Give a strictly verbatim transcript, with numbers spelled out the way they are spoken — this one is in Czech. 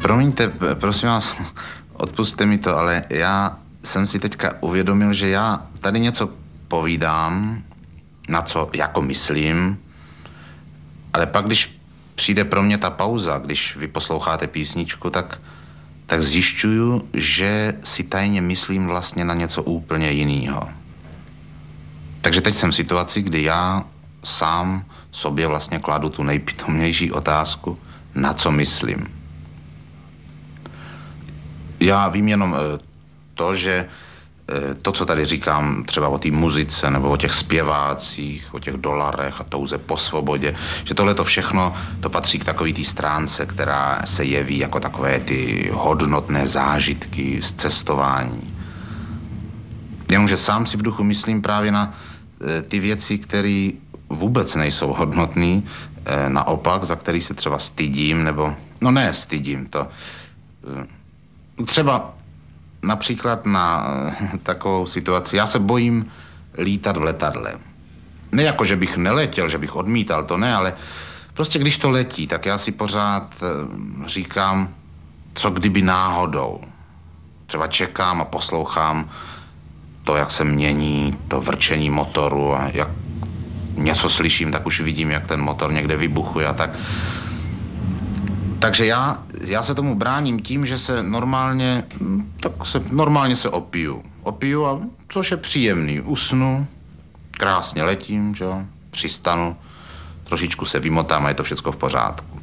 Promiňte, prosím vás, odpusťte mi to, ale já jsem si teďka uvědomil, že já tady něco povídám, na co jako myslím, ale pak, když přijde pro mě ta pauza, když vy posloucháte písničku, tak, tak zjišťuju, že si tajně myslím vlastně na něco úplně jiného. Takže teď jsem v situaci, kdy já sám sobě vlastně kladu tu nejpitomnější otázku, na co myslím. Já vím jenom to, že to, co tady říkám třeba o té muzice nebo o těch zpěvácích, o těch dolarech a touze po svobodě, že tohle to všechno, to patří k takové té stránce, která se jeví jako takové ty hodnotné zážitky z cestování. Jenomže sám si v duchu myslím právě na ty věci, které vůbec nejsou hodnotné, naopak, za který se třeba stydím, nebo, no ne stydím to, třeba například na takovou situaci, já se bojím lítat v letadle. Ne jako, že bych neletěl, že bych odmítal, to ne, ale prostě když to letí, tak já si pořád říkám, co kdyby náhodou. Třeba čekám a poslouchám to, jak se mění to vrčení motoru a jak něco slyším, tak už vidím, jak ten motor někde vybuchuje a tak. Takže já, já se tomu bráním tím, že se normálně, tak se, normálně se opiju. Opiju, a, což je příjemný. Usnu, krásně letím, že jo, přistanu, trošičku se vymotám a je to všecko v pořádku.